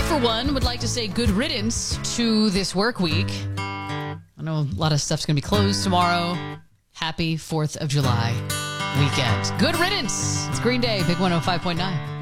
for one, would like to say good riddance to this work week. I know a lot of stuff's going to be closed tomorrow. Happy 4th of July weekend. Good riddance. It's Green Day, Big 105.9.